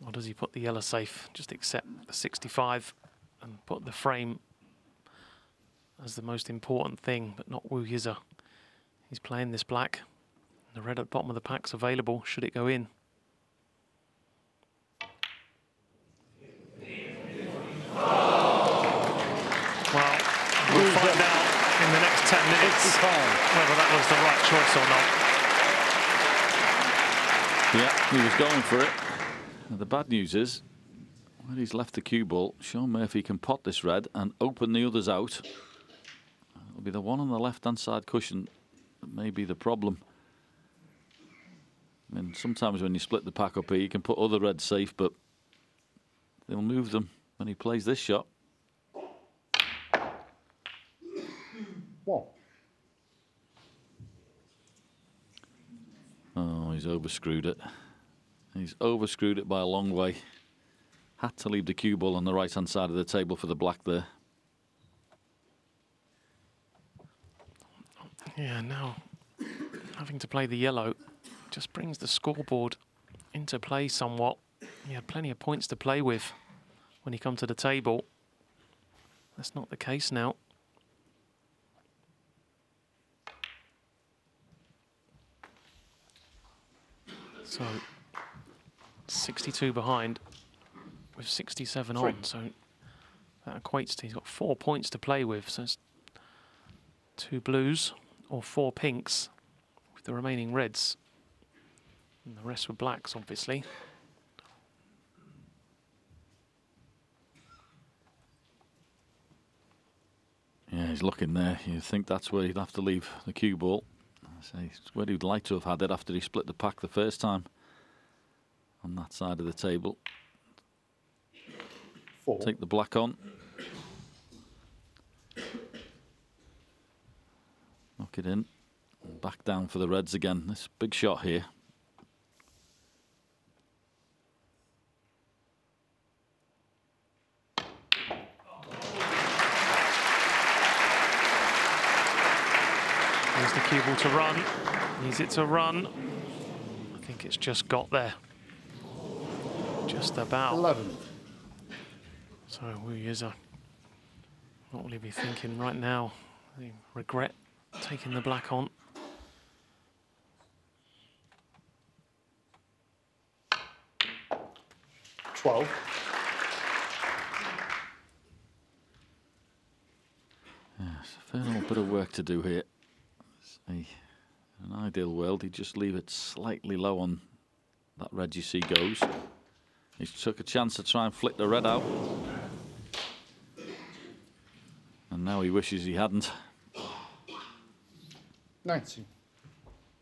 Or does he put the yellow safe, just accept the 65 and put the frame as the most important thing, but not Wu Yize. He's playing this black. The red at the bottom of the pack's available, should it go in. Well, we'll find out in the next 10 minutes whether that was the right choice or not. Yeah, he was going for it. The bad news is, when he's left the cue ball, Shaun Murphy can pot this red and open the others out. It'll be the one on the left-hand side cushion that may be the problem. I mean, sometimes when you split the pack up here, you can put other reds safe, but they'll move them when he plays this shot. What? Oh, he's overscrewed it. He's overscrewed it by a long way. Had to leave the cue ball on the right-hand side of the table for the black there. Yeah, now having to play the yellow just brings the scoreboard into play somewhat. He had plenty of points to play with when he come to the table. That's not the case now. So 62 behind with 67 on, so that equates to he's got 4 points to play with. So it's 2 blues or 4 pinks with the remaining reds. And the rest were blacks, obviously. Yeah, he's looking there. You'd think that's where he'd have to leave the cue ball. It's where he'd like to have had it after he split the pack the first time on that side of the table. 4. Take the black on. Knock it in. And back down for the reds again. This big shot here. There's the cue ball to run. Needs it to run. I think it's just got there. Just about. 11. So Wu Yize, what will he be thinking right now? He regret taking the black on. $12. Yes, a fair little bit of work to do here. In an ideal world, he'd just leave it slightly low on that red you see goes. He took a chance to try and flick the red out. And now he wishes he hadn't. 90.